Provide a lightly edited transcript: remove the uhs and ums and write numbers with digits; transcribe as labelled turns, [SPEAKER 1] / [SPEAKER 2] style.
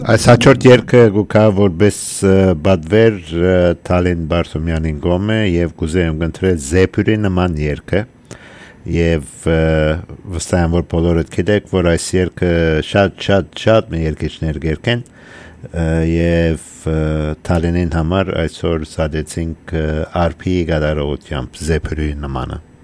[SPEAKER 1] Այս հաջորդ երգը գուկա որպես բադվեր Թալին Բարսումյանին գոմե եւ կուզեում ընտրել Զեփյուրի նման երգը եւ վստահ եմ որ բոլորդ գիտեք որ այս երգը շատ մի երգիչներ գերկեն եւ Թալինին համար այսօր սադեցինք RP գարարողությամբ Զեփյուրի նմանը